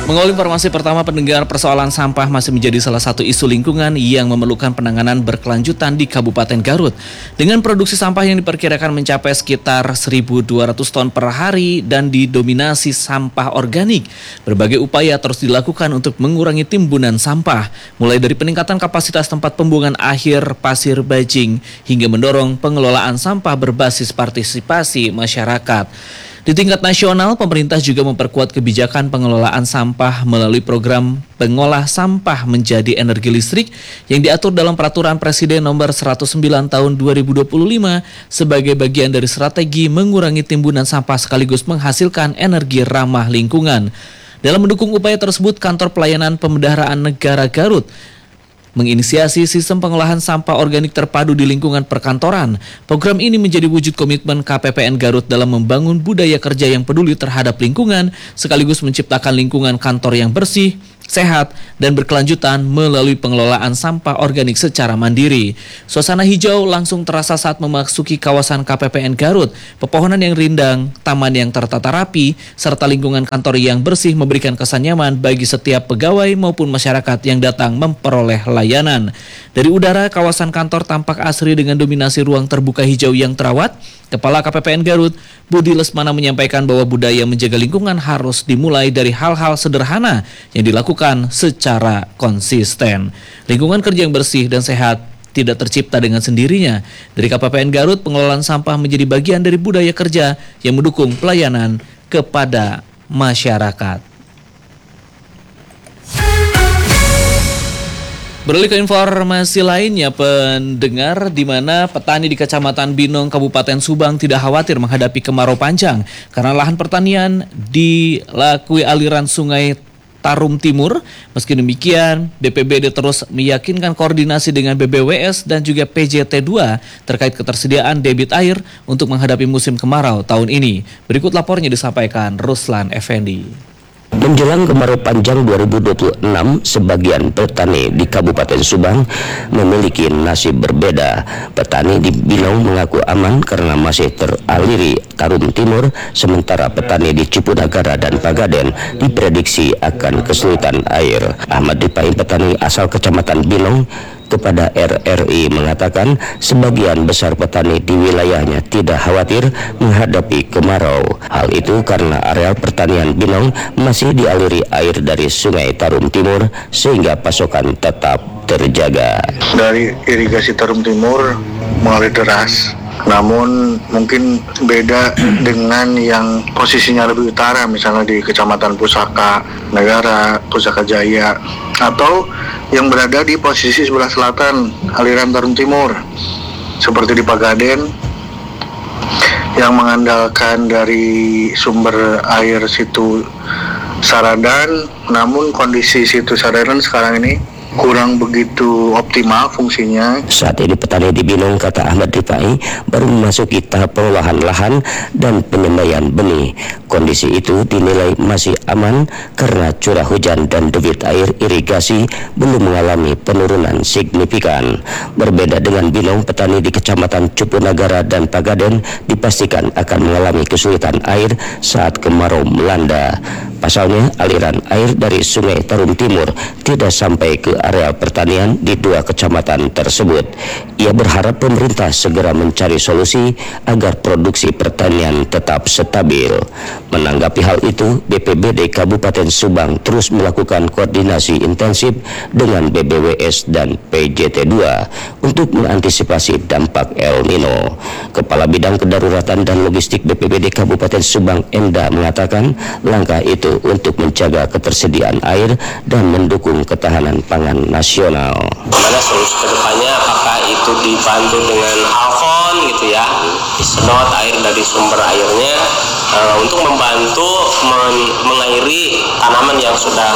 Mengawali informasi pertama, pendengar, persoalan sampah masih menjadi salah satu isu lingkungan yang memerlukan penanganan berkelanjutan di Kabupaten Garut. Dengan produksi sampah yang diperkirakan mencapai sekitar 1.200 ton per hari dan didominasi sampah organik, berbagai upaya terus dilakukan untuk mengurangi timbunan sampah, mulai dari peningkatan kapasitas tempat pembuangan akhir pasir bajing hingga mendorong pengelolaan sampah berbasis partisipasi masyarakat. Di tingkat nasional, pemerintah juga memperkuat kebijakan pengelolaan sampah melalui program pengolah sampah menjadi energi listrik yang diatur dalam Peraturan Presiden Nomor 109 Tahun 2025 sebagai bagian dari strategi mengurangi timbunan sampah sekaligus menghasilkan energi ramah lingkungan. Dalam mendukung upaya tersebut, Kantor Pelayanan Pemeliharaan Negara Garut menginisiasi sistem pengolahan sampah organik terpadu di lingkungan perkantoran. Program ini menjadi wujud komitmen KPPN Garut dalam membangun budaya kerja yang peduli terhadap lingkungan, sekaligus menciptakan lingkungan kantor yang bersih, sehat, dan berkelanjutan melalui pengelolaan sampah organik secara mandiri. Suasana hijau langsung terasa saat memasuki kawasan KPPN Garut. Pepohonan yang rindang, taman yang tertata rapi, serta lingkungan kantor yang bersih memberikan kesan nyaman bagi setiap pegawai maupun masyarakat yang datang memperoleh layanan. Dari udara, kawasan kantor tampak asri dengan dominasi ruang terbuka hijau yang terawat. Kepala KPPN Garut, Budi Lesmana, menyampaikan bahwa budaya menjaga lingkungan harus dimulai dari hal-hal sederhana yang dilakukan secara konsisten. Lingkungan kerja yang bersih dan sehat tidak tercipta dengan sendirinya. Dari KPPN Garut, pengelolaan sampah menjadi bagian dari budaya kerja yang mendukung pelayanan kepada masyarakat. Beralih ke informasi lainnya, pendengar, di mana petani di Kecamatan Binong, Kabupaten Subang tidak khawatir menghadapi kemarau panjang karena lahan pertanian dilakui aliran sungai Tarum Timur. Meski demikian, BPBD terus meyakinkan koordinasi dengan BBWS dan juga PJT2 terkait ketersediaan debit air untuk menghadapi musim kemarau tahun ini. Berikut lapornya disampaikan Ruslan Effendi. Menjelang kemarau panjang 2026, sebagian petani di Kabupaten Subang memiliki nasib berbeda. Petani di Binong mengaku aman karena masih teraliri Tarum Timur, sementara petani di Cipunagara dan Pagaden diprediksi akan kesulitan air. Ahmad Dipain, petani asal Kecamatan Binong, kepada RRI mengatakan sebagian besar petani di wilayahnya tidak khawatir menghadapi kemarau. Hal itu karena areal pertanian Binong masih dialiri air dari Sungai Tarum Timur sehingga pasokan tetap terjaga. Dari irigasi Tarum Timur mengalir deras, namun mungkin beda dengan yang posisinya lebih utara, misalnya di Kecamatan Pusaka Negara, Pusaka Jaya, atau yang berada di posisi sebelah selatan aliran Tarum Timur seperti di Pagaden yang mengandalkan dari sumber air situ Saradan, namun kondisi situ Saradan sekarang ini kurang begitu optimal fungsinya. Saat ini petani di Binong, kata Ahmad Rifai, baru memasuki tahap pengolahan lahan dan penyembaian benih. Kondisi itu dinilai masih aman karena curah hujan dan debit air irigasi belum mengalami penurunan signifikan. Berbeda dengan Binong, petani di Kecamatan Cipunagara dan Pagaden dipastikan akan mengalami kesulitan air saat kemarau melanda. Pasalnya, aliran air dari Sungai Tarum Timur tidak sampai ke areal pertanian di dua kecamatan tersebut. Ia berharap pemerintah segera mencari solusi agar produksi pertanian tetap stabil. Menanggapi hal itu, BPBD Kabupaten Subang terus melakukan koordinasi intensif dengan BBWS dan PJT2 untuk mengantisipasi dampak El Nino. Kepala Bidang Kedaruratan dan Logistik BPBD Kabupaten Subang, Enda, mengatakan langkah itu untuk menjaga ketersediaan air dan mendukung ketahanan pangan nasional. Bagaimana solusi kedepannya, apakah itu dibantu dengan alfon gitu ya, disedot air dari sumber airnya untuk membantu mengairi tanaman yang sudah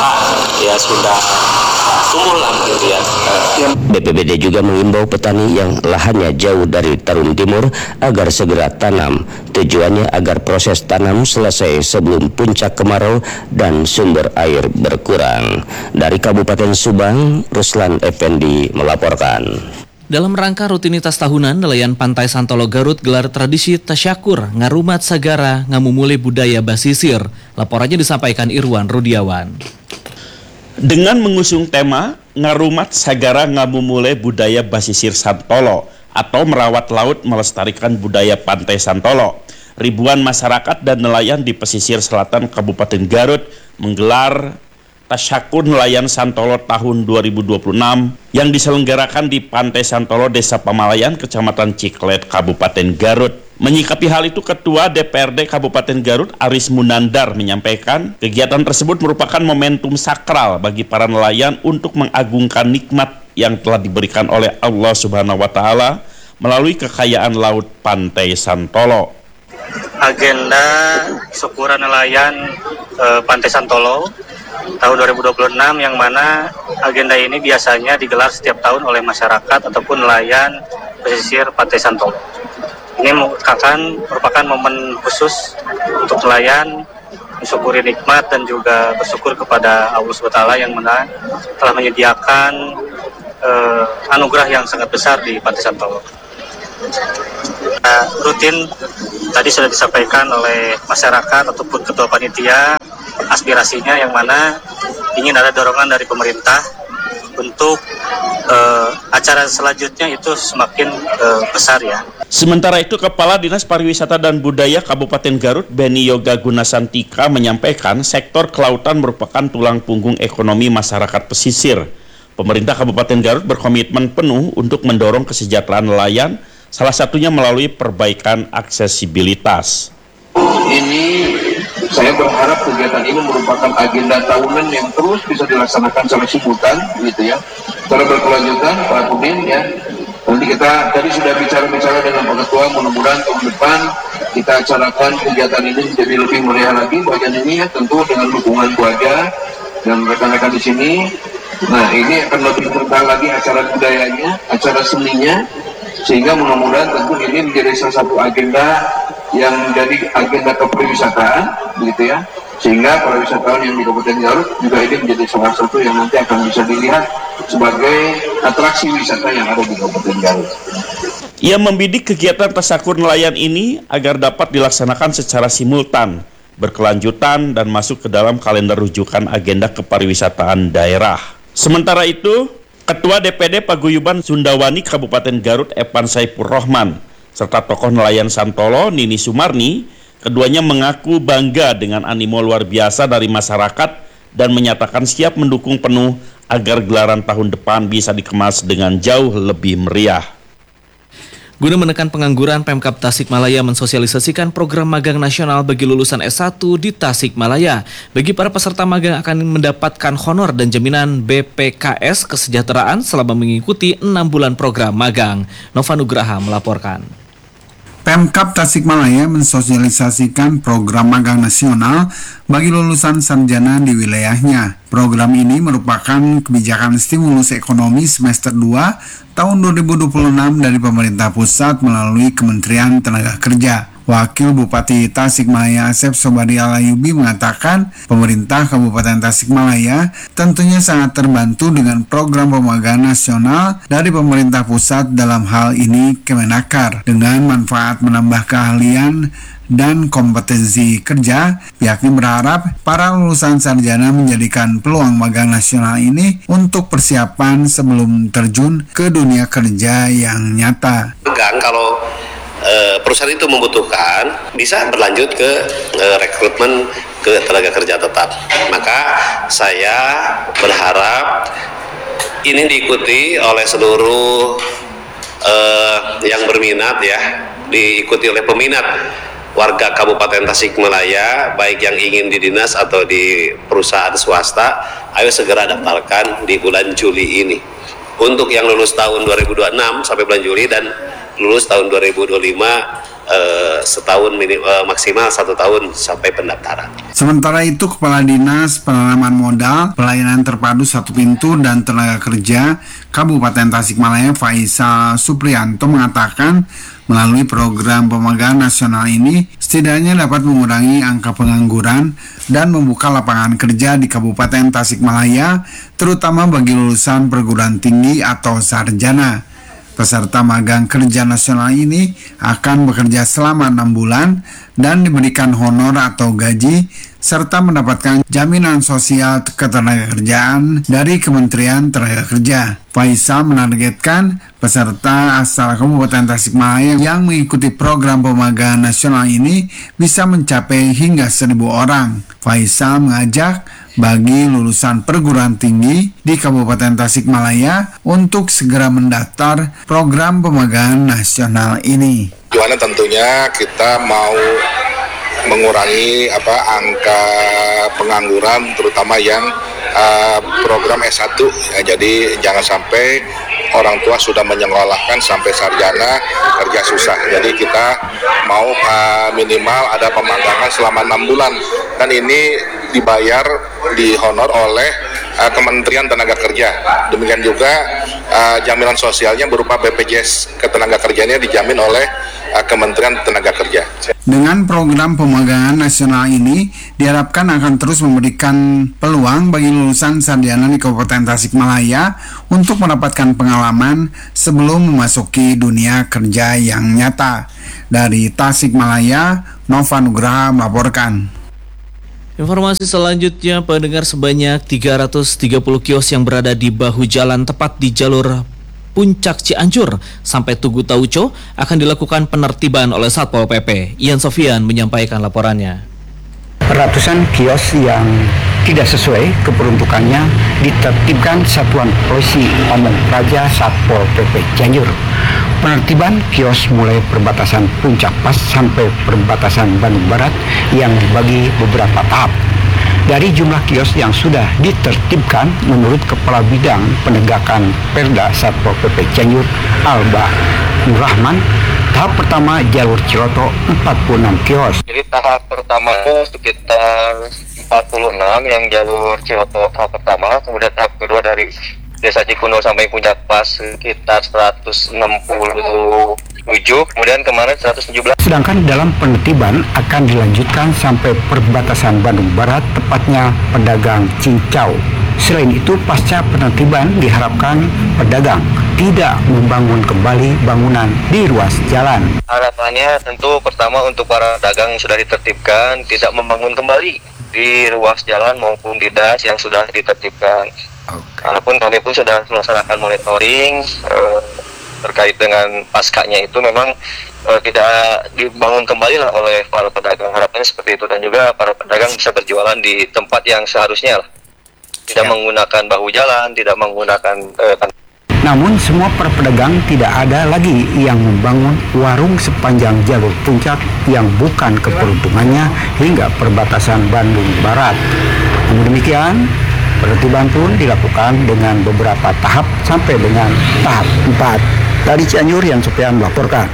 tumbuh lah gitu ya. BPBD juga mengimbau petani yang lahannya jauh dari Tarum Timur agar segera tanam. Tujuannya agar proses tanam selesai sebelum puncak kemarau dan sumber air berkurang. Dari Kabupaten Subang, Ruslan Effendi melaporkan. Dalam rangka rutinitas tahunan, nelayan Pantai Santolo Garut gelar tradisi tasyakur, ngarumat sagara, ngamumule budaya basisir. Laporannya disampaikan Irwan Rudiawan. Dengan mengusung tema ngarumat sagara ngamumule budaya basisir Santolo atau merawat laut melestarikan budaya Pantai Santolo, ribuan masyarakat dan nelayan di pesisir selatan Kabupaten Garut menggelar Tasyakur Nelayan Santolo tahun 2026 yang diselenggarakan di Pantai Santolo, Desa Pamalayan, Kecamatan Ciklet, Kabupaten Garut. Menyikapi hal itu, Ketua DPRD Kabupaten Garut, Aris Munandar, menyampaikan kegiatan tersebut merupakan momentum sakral bagi para nelayan untuk mengagungkan nikmat yang telah diberikan oleh Allah Subhanahu wa Ta'ala melalui kekayaan laut Pantai Santolo. Agenda syukuran nelayan Pantai Santolo tahun 2026 yang mana agenda ini biasanya digelar setiap tahun oleh masyarakat ataupun nelayan pesisir Pantai Santolo. Ini merupakan momen khusus untuk nelayan mensyukuri nikmat dan juga bersyukur kepada Allah SWT yang mana telah menyediakan anugerah yang sangat besar di Pantai Santolo. Rutin tadi sudah disampaikan oleh masyarakat ataupun ketua panitia aspirasinya yang mana ingin ada dorongan dari pemerintah untuk acara selanjutnya itu semakin besar ya. Sementara itu, Kepala Dinas Pariwisata dan Budaya Kabupaten Garut, Beni Yoga Gunasantika, menyampaikan sektor kelautan merupakan tulang punggung ekonomi masyarakat pesisir. Pemerintah Kabupaten Garut berkomitmen penuh untuk mendorong kesejahteraan nelayan, salah satunya melalui perbaikan aksesibilitas. Ini saya berharap kegiatan ini merupakan agenda tahunan yang terus bisa dilaksanakan secara simultan, gitu ya, secara berkelanjutan, Pak Kudin ya. Nanti kita tadi sudah bicara dengan Pak Ketua, mudah-mudahan tahun depan kita acarakan kegiatan ini menjadi lebih meriah lagi. Bagian ini ya tentu dengan dukungan keluarga dan rekan-rekan di sini. Nah, ini akan lebih terkenal lagi acara budayanya, acara seninya, sehingga mudah-mudahan tentu ini menjadi salah satu agenda yang menjadi agenda kepariwisataan, begitu ya, sehingga para wisatawan yang di Kabupaten Garut juga ini menjadi salah satu yang nanti akan bisa dilihat sebagai atraksi wisata yang ada di Kabupaten Garut. Ia membidik kegiatan tasyakur nelayan ini agar dapat dilaksanakan secara simultan, berkelanjutan, dan masuk ke dalam kalender rujukan agenda kepariwisataan daerah. Sementara itu, Ketua DPD Paguyuban Sundawani Kabupaten Garut, Epan Saipur Rohman, serta tokoh nelayan Santolo, Nini Sumarni, keduanya mengaku bangga dengan animo luar biasa dari masyarakat dan menyatakan siap mendukung penuh agar gelaran tahun depan bisa dikemas dengan jauh lebih meriah. Guna menekan pengangguran, Pemkab Tasikmalaya mensosialisasikan program magang nasional bagi lulusan S1 di Tasikmalaya. Bagi para peserta magang akan mendapatkan honor dan jaminan BPKS kesejahteraan selama mengikuti 6 bulan program magang. Nova Nugraha melaporkan. Pemkab Tasikmalaya mensosialisasikan program magang nasional bagi lulusan sarjana di wilayahnya. Program ini merupakan kebijakan stimulus ekonomi semester 2 tahun 2026 dari pemerintah pusat melalui Kementerian Tenaga Kerja. Wakil Bupati Tasikmalaya Asep Sobari Alayubi mengatakan pemerintah Kabupaten Tasikmalaya tentunya sangat terbantu dengan program pemagangan nasional dari pemerintah pusat, dalam hal ini Kemenakar. Dengan manfaat menambah keahlian dan kompetensi kerja, pihaknya berharap para lulusan sarjana menjadikan peluang magang nasional ini untuk persiapan sebelum terjun ke dunia kerja yang nyata. Kalau perusahaan itu membutuhkan, bisa berlanjut ke rekrutmen ke tenaga kerja tetap. Maka saya berharap ini diikuti oleh seluruh yang berminat ya, diikuti oleh peminat warga Kabupaten Tasikmalaya, baik yang ingin di dinas atau di perusahaan swasta. Ayo segera daftarkan di bulan Juli ini. Untuk yang lulus tahun 2026 sampai bulan Juli dan lulus tahun 2025 setahun maksimal 1 tahun sampai pendaftaran. Sementara itu, Kepala Dinas Penanaman Modal, Pelayanan Terpadu Satu Pintu dan Tenaga Kerja Kabupaten Tasikmalaya Faisal Supriyanto mengatakan melalui program pemagangan nasional ini setidaknya dapat mengurangi angka pengangguran dan membuka lapangan kerja di Kabupaten Tasikmalaya, terutama bagi lulusan perguruan tinggi atau sarjana. Peserta magang kerja nasional ini akan bekerja selama 6 bulan dan diberikan honor atau gaji serta mendapatkan jaminan sosial ketenagakerjaan dari Kementerian Tenaga Kerja. Faisal menargetkan peserta asal Kabupaten Tasikmalaya yang mengikuti program pemagangan nasional ini bisa mencapai hingga 1.000 orang. Faisal mengajak bagi lulusan perguruan tinggi di Kabupaten Tasikmalaya untuk segera mendaftar program pemagangan nasional ini. Tujuannya tentunya kita mau mengurangi angka pengangguran terutama yang program S1 ya, jadi jangan sampai orang tua sudah menyekolahkan sampai sarjana kerja susah. Jadi kita mau minimal ada pemagangan selama 6 bulan dan ini dibayar dihonor oleh Kementerian Tenaga Kerja. Demikian juga jaminan sosialnya berupa BPJS Ketenagakerjaannya dijamin oleh Kementerian Tenaga Kerja. Dengan program pemagangan nasional ini diharapkan akan terus memberikan peluang bagi lulusan sarjana di Kabupaten Tasikmalaya untuk mendapatkan pengalaman sebelum memasuki dunia kerja yang nyata. Dari Tasikmalaya, Nova Nugraha melaporkan. Informasi selanjutnya, pendengar, sebanyak 330 kios yang berada di bahu jalan tepat di jalur Puncak Cianjur sampai Tugu Tauco akan dilakukan penertiban oleh Satpol PP. Ian Sofian menyampaikan laporannya. Ratusan kios yang tidak sesuai keperuntukannya ditertibkan Satuan Polisi Pamong Praja Satpol PP Cianjur. Penertiban kios mulai perbatasan Puncak Pas sampai perbatasan Bandung Barat yang dibagi beberapa tahap. Dari jumlah kios yang sudah ditertibkan, menurut Kepala Bidang Penegakan Perda Satpol PP Cianjur, Alba Nurrahman, tahap pertama jalur Ciloto 46 kios. Jadi tahap pertama itu sekitar 46 yang jalur Ciloto tahap pertama, kemudian tahap kedua dari Desa Cikundo sampai Puncak Pas sekitar 167, kemudian kemarin 117. Sedangkan dalam penertiban akan dilanjutkan sampai perbatasan Bandung Barat, tepatnya pedagang Cincau. Selain itu, pasca penertiban diharapkan pedagang tidak membangun kembali bangunan di ruas jalan. Harapannya tentu pertama untuk para pedagang yang sudah ditertibkan tidak membangun kembali di ruas jalan maupun di das yang sudah ditertibkan. Walaupun kami pun sudah melaksanakan monitoring terkait dengan paskanya itu memang tidak dibangun kembali lah oleh para pedagang. Harapannya seperti itu, dan juga para pedagang bisa berjualan di tempat yang seharusnya lah. Tidak menggunakan bahu jalan, tidak menggunakan Namun semua para pedagang tidak ada lagi yang membangun warung sepanjang jalur puncak yang bukan keperuntungannya hingga perbatasan Bandung Barat. Namun demikian, penertiban pun dilakukan dengan beberapa tahap sampai dengan tahap 4. Dari Cianjur, Yan Sofian melaporkan.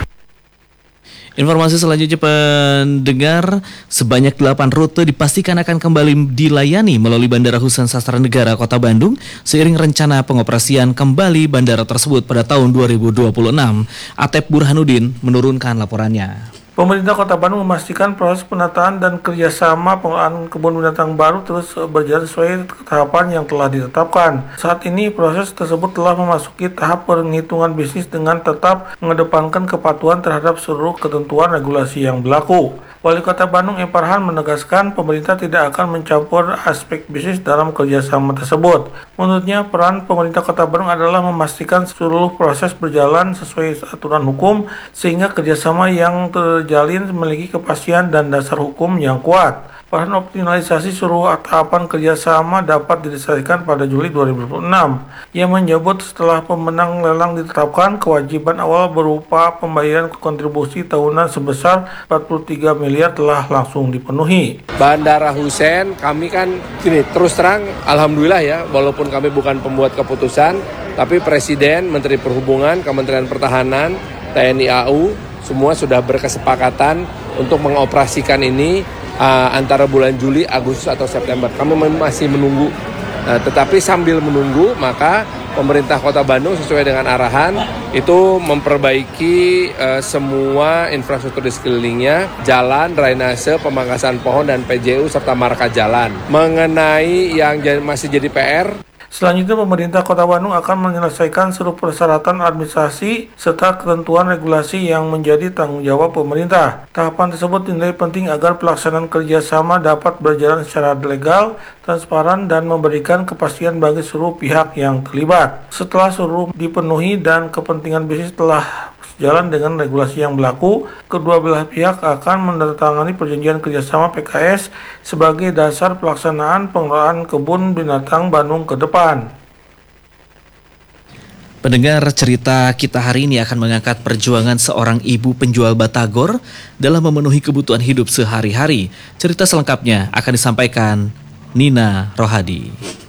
Informasi selanjutnya, pendengar, sebanyak 8 rute dipastikan akan kembali dilayani melalui Bandara Husein Sastranegara Kota Bandung seiring rencana pengoperasian kembali bandara tersebut pada tahun 2026. Atep Burhanuddin menurunkan laporannya. Pemerintah Kota Bandung memastikan proses penataan dan kerjasama pengelolaan kebun binatang baru terus berjalan sesuai tahapan yang telah ditetapkan. Saat ini proses tersebut telah memasuki tahap penghitungan bisnis dengan tetap mengedepankan kepatuhan terhadap seluruh ketentuan regulasi yang berlaku. Wali Kota Bandung M. Farhan menegaskan pemerintah tidak akan mencampur aspek bisnis dalam kerjasama tersebut. Menurutnya, peran pemerintah Kota Bandung adalah memastikan seluruh proses berjalan sesuai aturan hukum sehingga kerjasama yang terjalin memiliki kepastian dan dasar hukum yang kuat. Farhan optimalisasi seluruh tahapan kerjasama dapat diselesaikan pada Juli 2026. Ia menyebut setelah pemenang lelang ditetapkan, kewajiban awal berupa pembayaran kontribusi tahunan sebesar 43 miliar telah langsung dipenuhi. Bandara Husein, kami kan terus terang, alhamdulillah ya, walaupun kami bukan pembuat keputusan, tapi Presiden, Menteri Perhubungan, Kementerian Pertahanan, TNI AU, semua sudah berkesepakatan untuk mengoperasikan ini antara bulan Juli, Agustus atau September. Kami masih menunggu. Tetapi sambil menunggu, maka pemerintah Kota Bandung sesuai dengan arahan itu memperbaiki semua infrastruktur di sekelilingnya, jalan, drainase, pemangkasan pohon dan PJU serta marka jalan. Mengenai yang masih jadi PR, Selanjutnya, pemerintah Kota Bandung akan menyelesaikan seluruh persyaratan administrasi serta ketentuan regulasi yang menjadi tanggung jawab pemerintah. Tahapan tersebut dinilai penting agar pelaksanaan kerjasama dapat berjalan secara legal, transparan, dan memberikan kepastian bagi seluruh pihak yang terlibat. Setelah seluruh dipenuhi dan kepentingan bisnis telah jalan dengan regulasi yang berlaku, kedua belah pihak akan menandatangani perjanjian kerjasama PKS sebagai dasar pelaksanaan pengelolaan kebun binatang Bandung ke depan. Pendengar, cerita kita hari ini akan mengangkat perjuangan seorang ibu penjual batagor dalam memenuhi kebutuhan hidup sehari-hari. Cerita selengkapnya akan disampaikan Nina Rohadi.